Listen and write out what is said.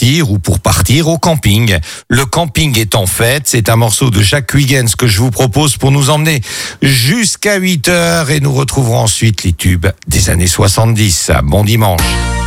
sortir ou pour partir au camping. Le camping est en fête, c'est un morceau de Jacques Huygens que je vous propose pour nous emmener jusqu'à 8h et nous retrouverons ensuite les tubes des années 70. Bon dimanche.